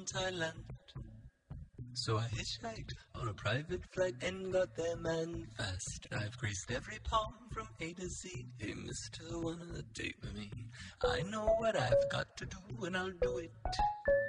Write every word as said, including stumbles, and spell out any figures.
Thailand. So I hitchhiked on a private flight and got there man fast. I've greased every palm from A to Z. Hey, mister, wanna date with me? I know what I've got to do and I'll do it.